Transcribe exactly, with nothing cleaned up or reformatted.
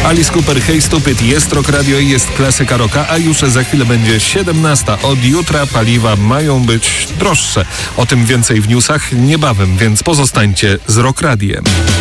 Alice Cooper, Hey Stupid, jest Rock Radio i jest klasyka rocka, a już za chwilę będzie siedemnasta. Od jutra paliwa mają być droższe. O tym więcej w newsach niebawem, więc pozostańcie z Rock Radiem.